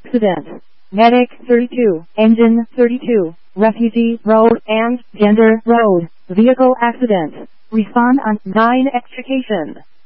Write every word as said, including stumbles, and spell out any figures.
accident. Medic thirty-two, Engine thirty-two, Refugee Road and Gender Road, Vehicle accident. Respond on nine extrication.